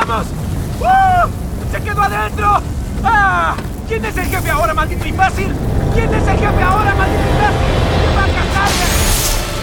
¡Vamos! ¡Se quedó adentro! ¡Ah! ¿Quién es el jefe ahora, maldito imbécil? ¿Quién es el jefe ahora, maldito imbécil? ¡Me va a casar!